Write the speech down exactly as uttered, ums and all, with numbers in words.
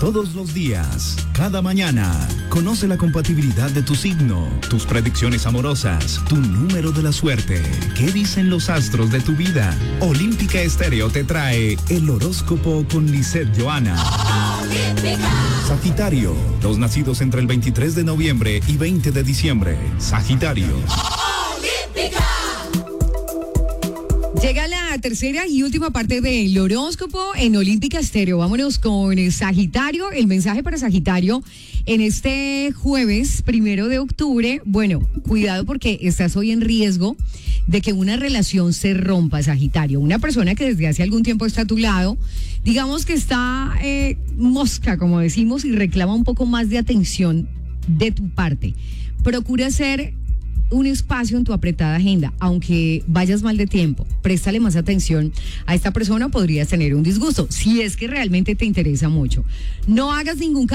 Todos los días, cada mañana, conoce la compatibilidad de tu signo, tus predicciones amorosas, tu número de la suerte. ¿Qué dicen los astros de tu vida? Olímpica Estéreo te trae el horóscopo con Lisette Johanna. Sagitario, los nacidos entre el veintitrés de noviembre y veinte de diciembre. Sagitario. Llega la tercera y última parte del horóscopo en Olímpica Estéreo. Vámonos con el Sagitario. El mensaje para Sagitario en este jueves, primero de octubre. Bueno, cuidado porque estás hoy en riesgo de que una relación se rompa, Sagitario. Una persona que desde hace algún tiempo está a tu lado, digamos que está eh, mosca, como decimos, y reclama un poco más de atención de tu parte. Procura ser un espacio en tu apretada agenda, aunque vayas mal de tiempo, préstale más atención a esta persona, podrías tener un disgusto, si es que realmente te interesa mucho. No hagas ningún